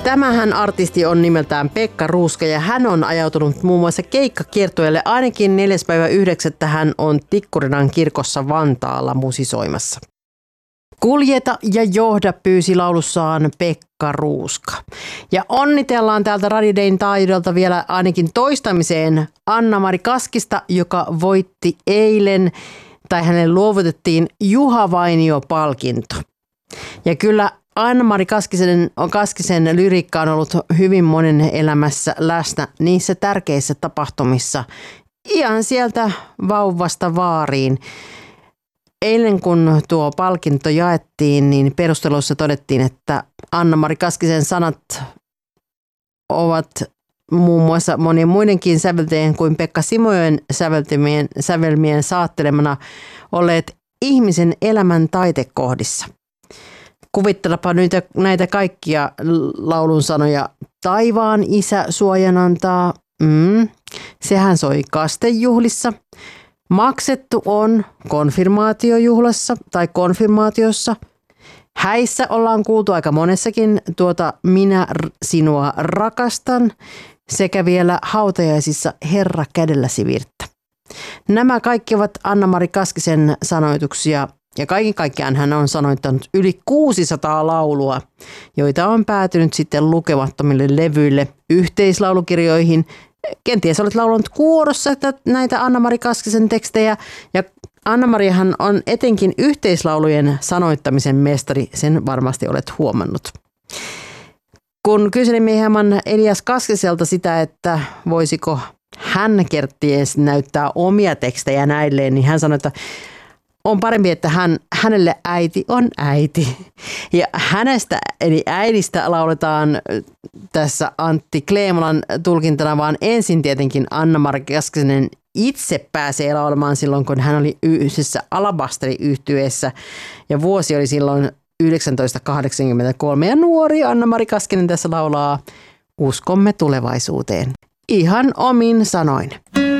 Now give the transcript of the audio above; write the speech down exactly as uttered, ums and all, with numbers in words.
Tämähän artisti on nimeltään Pekka Ruuska ja hän on ajautunut muun muassa keikkakiertueelle. Ainakin neljäs päivä yhdeksättä hän on Tikkurilan kirkossa Vantaalla musisoimassa. Kuljeta ja johda pyysi laulussaan Pekka Ruuska. Ja onnitellaan täältä Radio Dayn taajuudelta vielä ainakin toistamiseen Anna-Mari Kaskista, joka voitti eilen, tai hänelle luovutettiin Juha Vainio-palkinto. Ja kyllä Anna-Mari Kaskisen, Kaskisen lyriikka on ollut hyvin monen elämässä läsnä niissä tärkeissä tapahtumissa, ihan sieltä vauvasta vaariin. Eilen kun tuo palkinto jaettiin, niin perusteluissa todettiin, että Anna-Mari Kaskisen sanat ovat muun muassa monien muidenkin säveltäjien kuin Pekka Simojoen sävelmien, sävelmien saattelemana olleet ihmisen elämän taitekohdissa. Kuvittelepa nyt näitä kaikkia laulun sanoja. Taivaan isä suojan antaa. Mm. Sehän soi kastejuhlissa. Maksettu on konfirmaatiojuhlassa tai konfirmaatiossa. Häissä ollaan kuultu aika monessakin tuota minä sinua rakastan sekä vielä hautajaisissa Herra kädelläsi virttä. Nämä kaikki ovat Anna-Mari Kaskisen sanoituksia ja kaiken kaikkiaan hän on sanoittanut yli kuusisataa laulua, joita on päätynyt sitten lukemattomille levyille, yhteislaulukirjoihin. Kenties olet laulanut kuorossa näitä Anna-Mari Kaskisen tekstejä ja Anna-Mariahan on etenkin yhteislaulujen sanoittamisen mestari, sen varmasti olet huomannut. Kun kyselimme hieman Elias Kaskiselta sitä, että voisiko hän kerties näyttää omia tekstejä näilleen, niin hän sanoi, että on parempi, että hän, hänelle äiti on äiti. Ja hänestä, eli äidistä, lauletaan tässä Antti Kleemolan tulkintana, vaan ensin tietenkin Anna-Mari Kaskinen itse pääsee laulamaan silloin, kun hän oli yhdessä Alabasteri-yhtyeessä. Ja vuosi oli silloin tuhatyhdeksänsataakahdeksankymmentäkolme ja nuori Anna-Mari Kaskinen tässä laulaa Uskomme tulevaisuuteen. Ihan omin sanoin.